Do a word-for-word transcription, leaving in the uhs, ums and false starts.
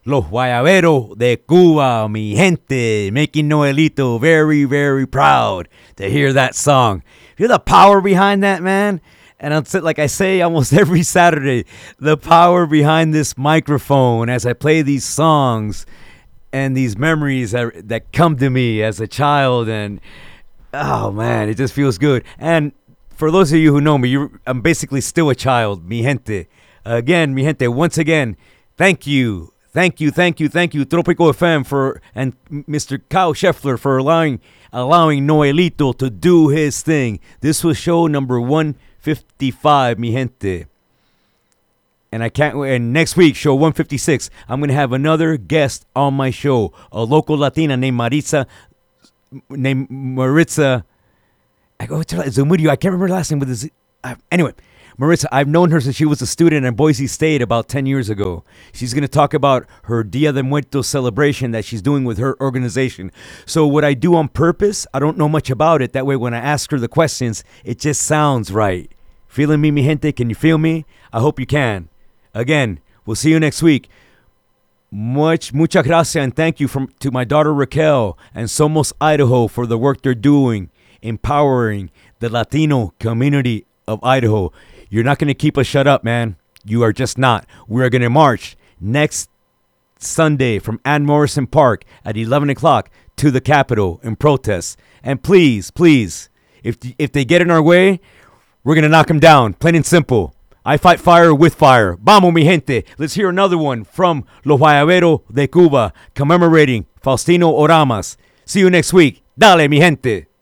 Los Guayaberos de Cuba, mi gente, making Noelito very, very proud to hear that song. Hear the power behind that, man? And I'll say, like I say almost every Saturday, the power behind this microphone as I play these songs and these memories that, that come to me as a child. And, oh, man, it just feels good. And for those of you who know me, you're, I'm basically still a child, mi gente. Again, mi gente, once again, thank you. Thank you, thank you, thank you, Tropico F M for and Mister Kyle Scheffler for allowing allowing Noelito to do his thing. This was show number one fifty-five, mi gente. And I can't wait. And next week, show one fifty-six, I'm gonna have another guest on my show, a local Latina named Maritza, named Maritza. I go to Zamudio. I can't remember her last name, but this, uh, anyway. Maritza, I've known her since she was a student in Boise State about ten years ago. She's going to talk about her Dia de Muertos celebration that she's doing with her organization. So what I do on purpose, I don't know much about it. That way when I ask her the questions, it just sounds right. Feeling me, mi gente? Can you feel me? I hope you can. Again, we'll see you next week. Much, muchas gracias, and thank you from, to my daughter Raquel and Somos Idaho for the work they're doing, empowering the Latino community of Idaho. You're not going to keep us shut up, man. You are just not. We are going to march next Sunday from Ann Morrison Park at eleven o'clock to the Capitol in protest. And please, please, if if they get in our way, we're going to knock them down. Plain and simple. I fight fire with fire. Vamos, mi gente. Let's hear another one from Los Guayaberos de Cuba commemorating Faustino Oramas. See you next week. Dale, mi gente.